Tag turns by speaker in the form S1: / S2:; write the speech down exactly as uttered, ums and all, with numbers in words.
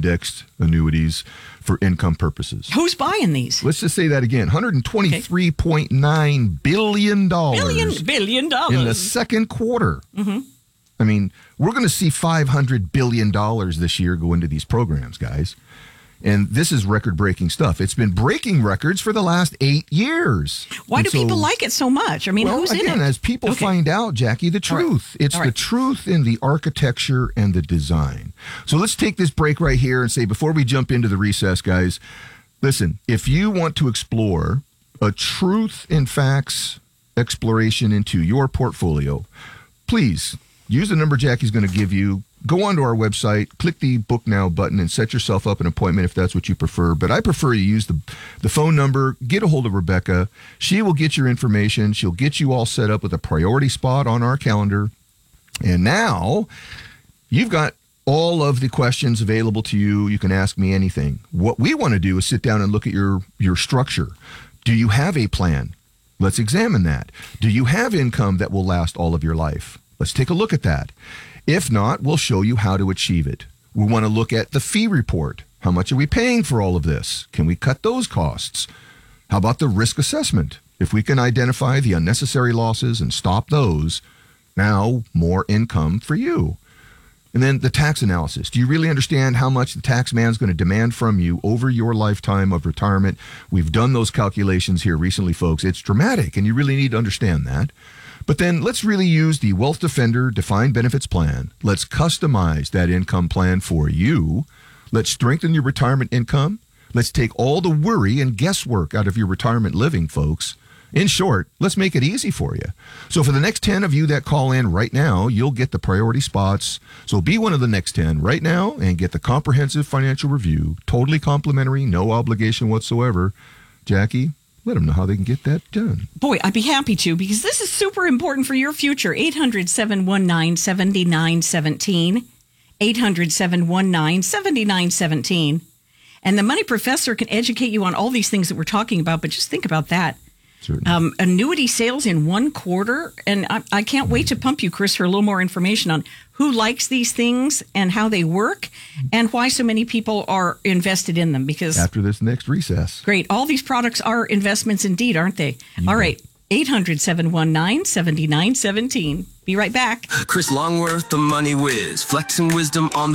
S1: indexed annuities for income purposes.
S2: Who's buying these?
S1: Let's just say that again. one hundred twenty-three point nine billion dollars.
S2: Billion, billion dollars.
S1: In the second quarter.
S2: Mm-hmm.
S1: I mean, we're going to see five hundred billion dollars this year go into these programs, guys. And this is record-breaking stuff. It's been breaking records for the last eight years.
S2: Why
S1: and
S2: do
S1: so,
S2: people like it so much? I mean,
S1: well,
S2: who's
S1: again,
S2: in it?
S1: as people
S2: okay.
S1: find out, Jackie, the truth.
S2: Right.
S1: It's
S2: right.
S1: the truth in the architecture and the design. So let's take this break right here and say, before we jump into the recess, guys, listen, if you want to explore a truth in facts exploration into your portfolio, please use the number Jackie's going to give you. Go onto our website, click the Book Now button, and set yourself up an appointment if that's what you prefer. But I prefer you use the, the phone number, get a hold of Rebecca. She will get your information. She'll get you all set up with a priority spot on our calendar. And now you've got all of the questions available to you. You can ask me anything. What we want to do is sit down and look at your, your structure. Do you have a plan? Let's examine that. Do you have income that will last all of your life? Let's take a look at that. If not, we'll show you how to achieve it. We want to look at the fee report. How much are we paying for all of this? Can we cut those costs? How about the risk assessment? If we can identify the unnecessary losses and stop those, now more income for you. And then the tax analysis. Do you really understand how much the tax man is going to demand from you over your lifetime of retirement? We've done those calculations here recently, folks. It's dramatic, and you really need to understand that. But then let's really use the Wealth Defender Defined Benefits Plan. Let's customize that income plan for you. Let's strengthen your retirement income. Let's take all the worry and guesswork out of your retirement living, folks. In short, let's make it easy for you. So for the next ten of you that call in right now, you'll get the priority spots. So be one of the next ten right now and get the comprehensive financial review. Totally complimentary, no obligation whatsoever. Jackie, let them know how they can get that done.
S2: Boy, I'd be happy to, because this is super important for your future. eight hundred, seven one nine, seven nine one seven. eight hundred, seven one nine, seven nine one seven. And the Money Professor can educate you on all these things that we're talking about, but just think about that. Um, annuity sales in one quarter. And I, I can't wait to pump you, Chris, for a little more information on who likes these things and how they work and why so many people are invested in them. Because
S1: after this next recess.
S2: Great. All these products are investments indeed, aren't they?
S1: You
S2: all
S1: bet.
S2: right. eight hundred, seven one nine, seven nine one seven. Be right back.
S3: Chris Longworth, the Money Whiz, flexing wisdom on the